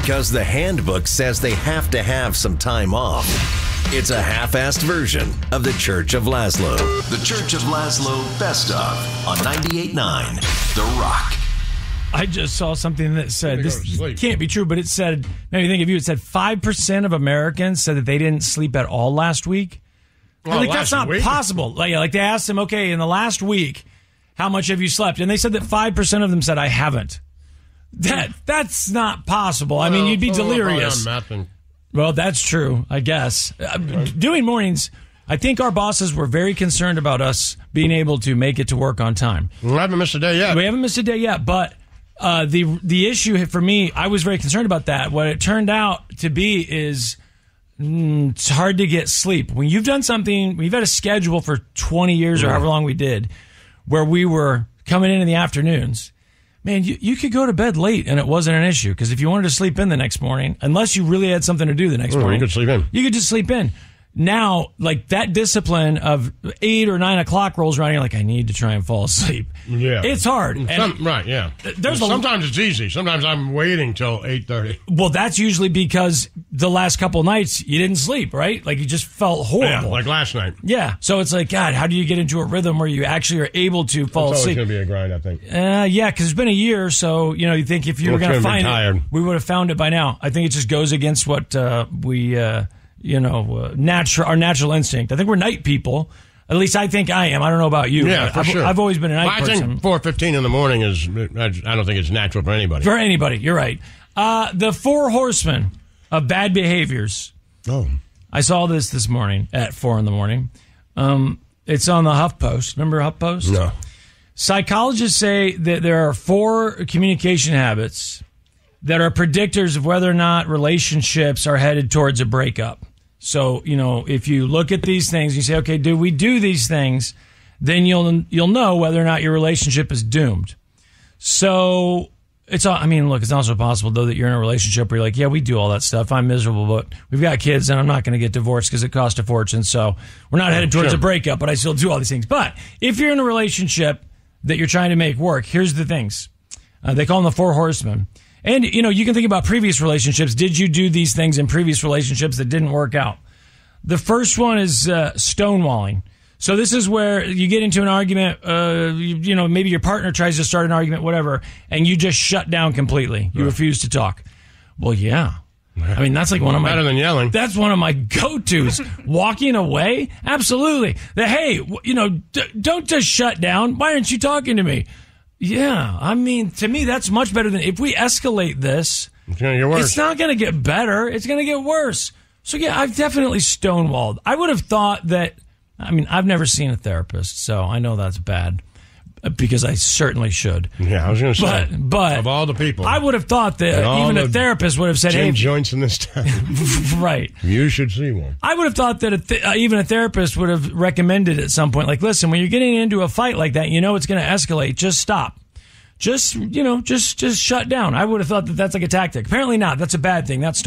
Because the handbook says they have to have some time off. It's a half-assed version of the Church of Laszlo. The Church of Laszlo Best Of on 98.9 The Rock. I just saw something that said, this can't be true, but it said, maybe think of you, it said 5% of Americans said that they didn't sleep at all last week. Well, like, that's not possible. Like they asked them, okay, in the last week, how much have you slept? And they said that 5% of them said, I haven't. That's not possible. I mean, you'd be delirious. Well, that's true, I guess. Doing mornings, I think our bosses were very concerned about us being able to make it to work on time. We haven't missed a day yet. We haven't missed a day yet, but the issue for me, I was very concerned about that. What it turned out to be is it's hard to get sleep. When you've done something, we've had a schedule for 20 years or however long we did, where we were coming in the afternoons. Man, you could go to bed late and it wasn't an issue, because if you wanted to sleep in the next morning, unless you really had something to do the next morning, you could sleep in. You could just sleep in. Now, like that discipline of 8 or 9 o'clock rolls around, you're like, I need to try and fall asleep. Yeah, it's hard. Right? Yeah. Sometimes it's easy. Sometimes I'm waiting till 8:30. Well, that's usually because the last couple nights you didn't sleep, right? Like you just felt horrible. Yeah, like last night. Yeah. So it's like, God, how do you get into a rhythm where you actually are able to fall asleep? It's always going to be a grind, I think. Yeah, because it's been a year, so you think if you were going to find it, we would have found it by now. I think it just goes against what our natural instinct. I think we're night people. At least I think I am. I don't know about you. Yeah, for sure. I've always been a night person. I think 4:15 in the morning is, I don't think it's natural for anybody. For anybody, you're right. The 4 horsemen of bad behaviors. Oh. I saw this morning at 4 in the morning. It's on the HuffPost. Remember HuffPost? No. Psychologists say that there are 4 communication habits that are predictors of whether or not relationships are headed towards a breakup. So, if you look at these things, you say, okay, do we do these things? Then you'll know whether or not your relationship is doomed. So it's also possible though that you're in a relationship where you're like, yeah, we do all that stuff. I'm miserable, but we've got kids and I'm not going to get divorced because it costs a fortune. So we're not headed towards a breakup, but I still do all these things. But if you're in a relationship that you're trying to make work, here's the things. They call them the 4 horsemen. And, you can think about previous relationships. Did you do these things in previous relationships that didn't work out? The first one is stonewalling. So this is where you get into an argument, maybe your partner tries to start an argument, whatever, and you just shut down completely. You refuse to talk. Well, yeah. I mean, that's like one of my... Better than yelling. That's one of my go-tos. Walking away? Absolutely. Hey, don't just shut down. Why aren't you talking to me? Yeah, I mean, to me, that's much better than if we escalate this. It's going to get worse. It's not going to get better. It's going to get worse. So, yeah, I've definitely stonewalled. I would have thought that, I've never seen a therapist, so I know that's bad because I certainly should. Yeah, I was going to say, but of all the people, I would have thought that even a therapist would have said, hey, joints in this town. Right. You should see one. I would have thought that even a therapist would have recommended at some point, like, listen, when you're getting into a fight like that, it's going to escalate. Just stop. Just shut down. I would have thought that that's like a tactic. Apparently not. That's a bad thing. That's